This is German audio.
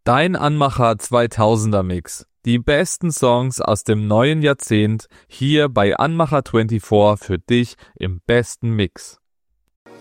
Dein Anmacher 2000er Mix. Die besten Songs aus dem neuen Jahrzehnt hier bei Anmacher 24 für dich im besten Mix.